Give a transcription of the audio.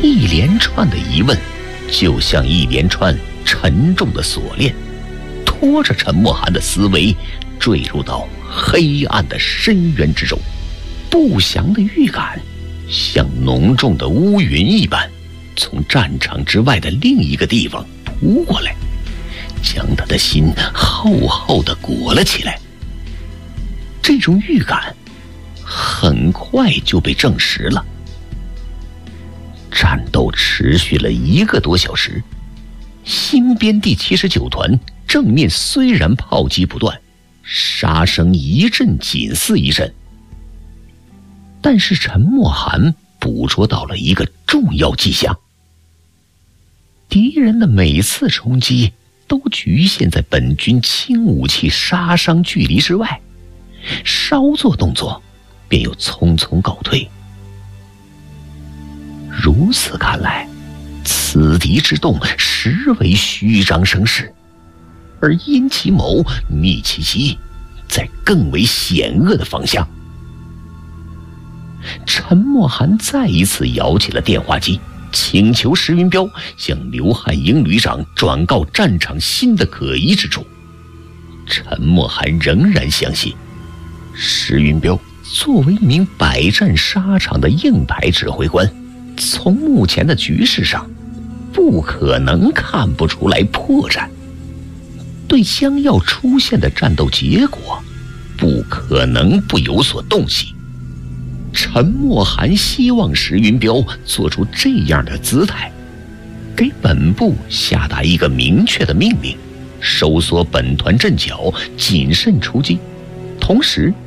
一连串的疑问就像一连串沉重的锁链，拖着陈默涵的思维坠入到黑暗的深渊之中。不祥的预感像浓重的乌云一般，从战场之外的另一个地方扑过来，将他的心厚厚地裹了起来。这种预感很快就被证实了。战斗持续了1个多小时，新编第79团正面虽然炮击不断，杀声一阵紧似一阵，但是陈默涵捕捉到了一个重要迹象：敌人的每次冲击都局限在本军轻武器杀伤距离之外，稍作动作便又匆匆告退。如此看来，此敌之动实为虚张声势，而因其谋密其机，在更为险恶的方向。陈默涵再一次摇起了电话机，请求石云彪向刘汉英旅长转告战场新的可疑之处。陈默涵仍然相信，石云彪作为一名百战沙场的硬派指挥官，从目前的局势上不可能看不出来破绽，对将要出现的战斗结果不可能不有所洞悉。陈默涵希望石云彪做出这样的姿态，给本部下达一个明确的命令，收缩本团阵脚，谨慎出击，同时